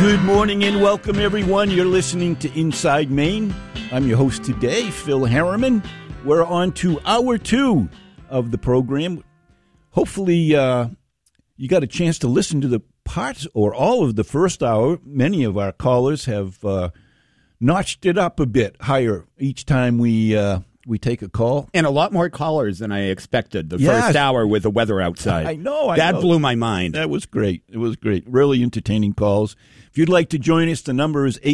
Good morning and welcome, everyone. You're listening to Inside Maine. I'm your host today, Phil Harriman. We're on to hour 2 of the program. Hopefully, you got a chance to listen to the parts or all of the first hour. Many of our callers have notched it up a bit higher each time we take a call. And a lot more callers than I expected the first hour with the weather outside. I know. That blew my mind. That was great. It was great. Really entertaining calls. If you'd like to join us, the number is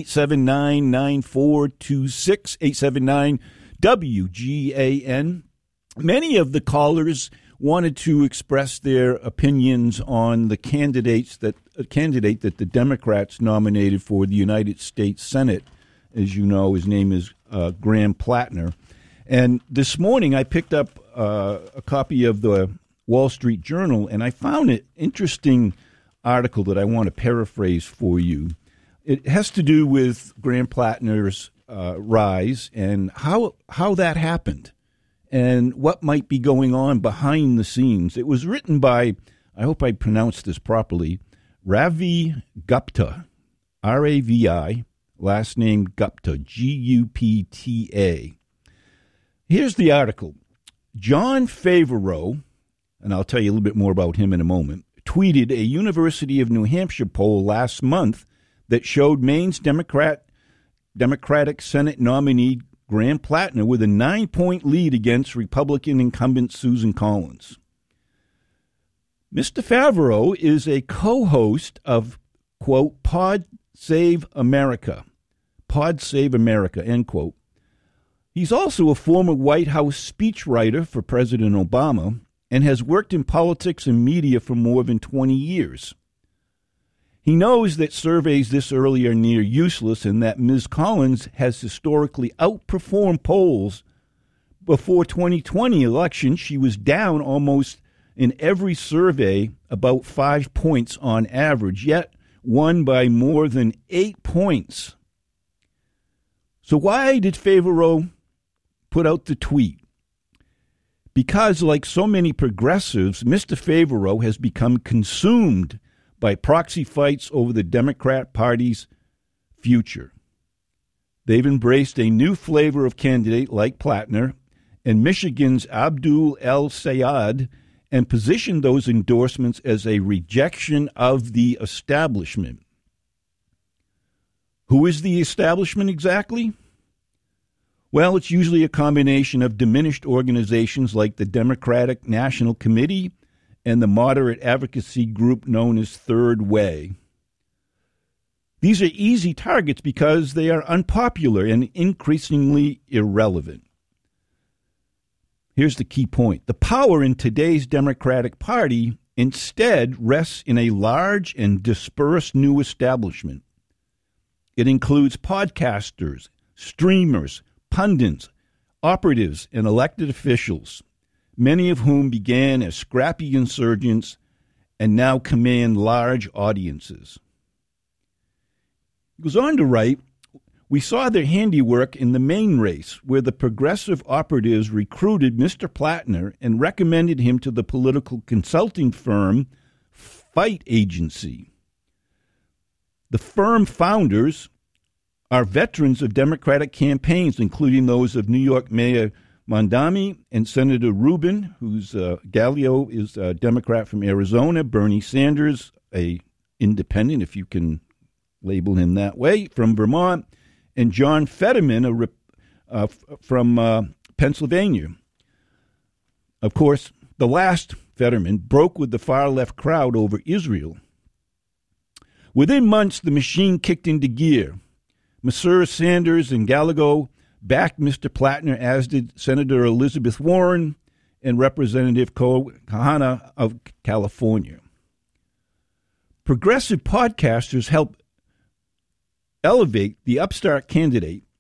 879-9426, 879-WGAN. Many of the callers wanted to express their opinions on the candidate that the Democrats nominated for the United States Senate. As you know, his name is Graham Plattner. And this morning I picked up a copy of the Wall Street Journal, and I found an interesting article that I want to paraphrase for you. It has to do with Graham Plattner's rise and how that happened and what might be going on behind the scenes. It was written by, I hope I pronounced this properly, Ravi Gupta, R-A-V-I, last name Gupta, G-U-P-T-A. Here's the article. John Favreau, and I'll tell you a little bit more about him in a moment, tweeted a University of New Hampshire poll last month that showed Maine's Democratic Senate nominee Graham Plattner with a 9-point lead against Republican incumbent Susan Collins. Mr. Favreau is a co-host of, quote, Pod Save America, end quote. He's also a former White House speechwriter for President Obama and has worked in politics and media for more than 20 years. He knows that surveys this early are near useless and that Ms. Collins has historically outperformed polls. Before 2020 election, she was down almost in every survey about 5 points on average, yet won by more than 8 points. So why did Favreau put out the tweet? Because, like so many progressives, Mr. Favreau has become consumed by proxy fights over the Democrat Party's future. They've embraced a new flavor of candidate like Plattner and Michigan's Abdul El-Sayed and positioned those endorsements as a rejection of the establishment. Who is the establishment exactly? Well, it's usually a combination of diminished organizations like the Democratic National Committee and the moderate advocacy group known as Third Way. These are easy targets because they are unpopular and increasingly irrelevant. Here's the key point. The power in today's Democratic Party instead rests in a large and dispersed new establishment. It includes podcasters, streamers, pundits, operatives, and elected officials, many of whom began as scrappy insurgents and now command large audiences. He goes on to write, we saw their handiwork in the Maine race, where the progressive operatives recruited Mr. Plattner and recommended him to the political consulting firm Fight Agency. The firm founders are veterans of Democratic campaigns, including those of New York Mayor Mondami and Senator Rubin, who's Gallio is a Democrat from Arizona, Bernie Sanders, a independent, if you can label him that way, from Vermont, and John Fetterman from Pennsylvania. Of course, the last Fetterman broke with the far-left crowd over Israel. Within months, the machine kicked into gear. Messrs. Sanders and Gallego backed Mr. Plattner, as did Senator Elizabeth Warren and Representative Kahana of California. Progressive podcasters help elevate the upstart candidate